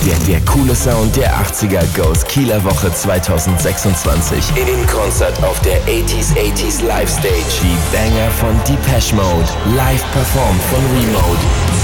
Der coole Sound der 80er Goes Kieler Woche 2026. In Konzert auf der 80s Live Stage. Die Banger von Depeche Mode. Live performt von Remote.